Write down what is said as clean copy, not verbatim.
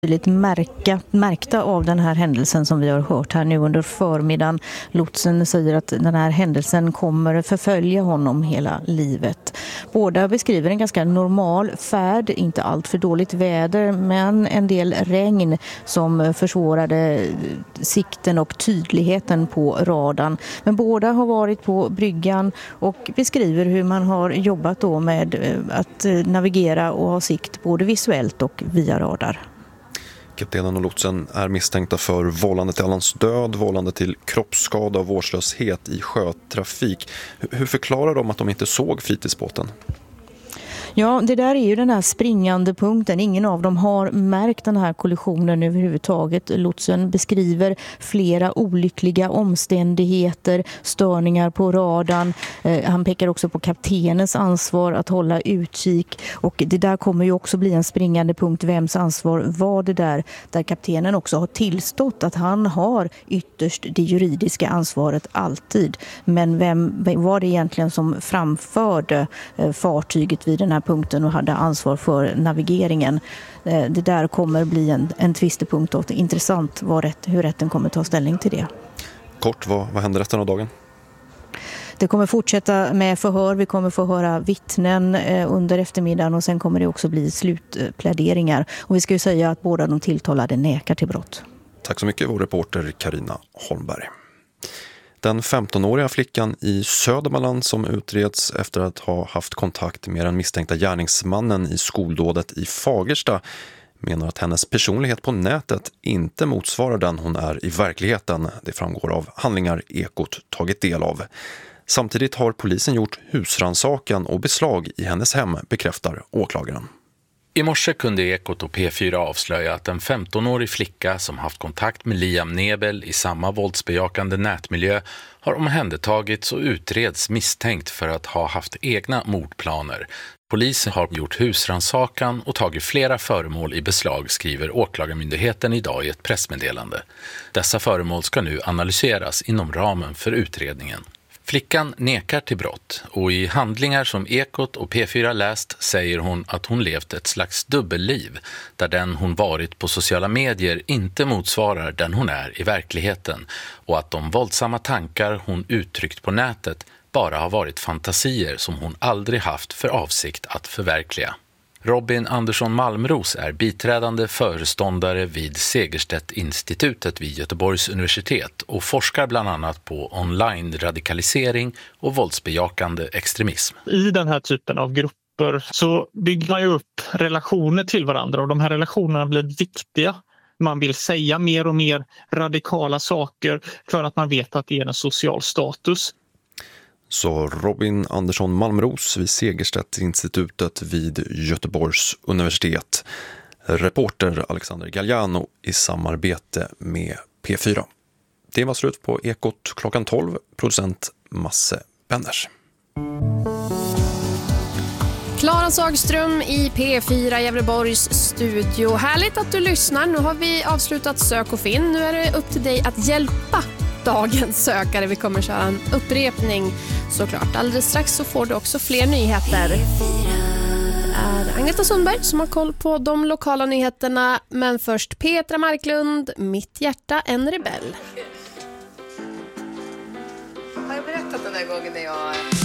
Lite märkta av den här händelsen som vi har hört här nu under förmiddagen. Lotsen säger att den här händelsen kommer förfölja honom hela livet. Båda beskriver en ganska normal färd, inte allt för dåligt väder, men en del regn som försvårade sikten och tydligheten på radarn. Men båda har varit på bryggan och beskriver hur man har jobbat då med att navigera och ha sikt både visuellt och via radar. Kaptenen och lotsen är misstänkta för vållande till annans död, vållande till kroppsskada och vårdslöshet i sjötrafik. Hur förklarar de att de inte såg fritidsbåten? Ja, det där är ju den här springande punkten. Ingen av dem har märkt den här kollisionen överhuvudtaget. Lotsen beskriver flera olyckliga omständigheter, störningar på radarn. Han pekar också på kaptenens ansvar att hålla utkik. Och det där kommer ju också bli en springande punkt. Vems ansvar var det där kaptenen också har tillstått att han har ytterst det juridiska ansvaret alltid. Men vem var det egentligen som framförde fartyget vid den här punkten och hade ansvar för navigeringen? Det där kommer bli en tvistepunkt och det är intressant hur rätten kommer ta ställning till det. Kort, vad händer resten av dagen? Det kommer fortsätta med förhör. Vi kommer få höra vittnen under eftermiddagen och sen kommer det också bli slutpläderingar. Och vi ska ju säga att båda de tilltalade nekar till brott. Tack så mycket, vår reporter Carina Holmberg. Den 15-åriga flickan i Södermanland som utreds efter att ha haft kontakt med den misstänkta gärningsmannen i skoldådet i Fagersta menar att hennes personlighet på nätet inte motsvarar den hon är i verkligheten. Det framgår av handlingar Ekot tagit del av. Samtidigt har polisen gjort husrannsakan och beslag i hennes hem, bekräftar åklagaren. I morse kunde Ekot och P4 avslöja att en 15-årig flicka som haft kontakt med Liam Nebel i samma våldsbejakande nätmiljö har omhändertagits och utreds misstänkt för att ha haft egna mordplaner. Polisen har gjort husrannsakan och tagit flera föremål i beslag, skriver åklagarmyndigheten idag i ett pressmeddelande. Dessa föremål ska nu analyseras inom ramen för utredningen. Flickan nekar till brott och i handlingar som Ekot och P4 läst säger hon att hon levt ett slags dubbelliv där den hon varit på sociala medier inte motsvarar den hon är i verkligheten och att de våldsamma tankar hon uttryckt på nätet bara har varit fantasier som hon aldrig haft för avsikt att förverkliga. Robin Andersson Malmros är biträdande föreståndare vid Segerstedt-institutet vid Göteborgs universitet och forskar bland annat på online-radikalisering och våldsbejakande extremism. I den här typen av grupper så bygger man ju upp relationer till varandra och de här relationerna blir viktiga. Man vill säga mer och mer radikala saker för att man vet att det är en social status. Så Robin Andersson Malmros vid Segerstedt-institutet vid Göteborgs universitet. Reporter Alexander Galliano i samarbete med P4. Det var slut på Ekot klockan 12. Producent Masse Benners. Klara Sagström i P4 Gävleborgs studio. Härligt att du lyssnar. Nu har vi avslutat Sök och Finn. Nu är det upp till dig att hjälpa dagens sökare. Vi kommer köra en upprepning såklart. Alldeles strax så får du också fler nyheter. Det är Agneta Sundberg som har koll på de lokala nyheterna. Men först Petra Marklund, Mitt hjärta en rebell. Har jag berättat den där gången när jag